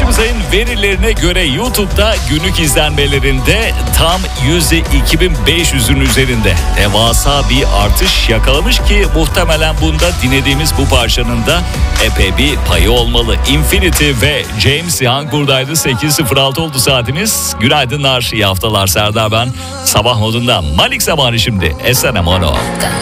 Spotify'ın verilerine göre YouTube'da günlük izlenmelerinde tam %2500'ün üzerinde devasa bir artış yakalamış ki muhtemelen bunda dinlediğimiz bu parçanın da epey bir payı olmalı. Infinity ve James Young buradaydı. 8.06 oldu saatimiz. Günaydınlar, iyi haftalar. Serdar ben. Sabah modunda Malik zamanı şimdi. Esene Mono.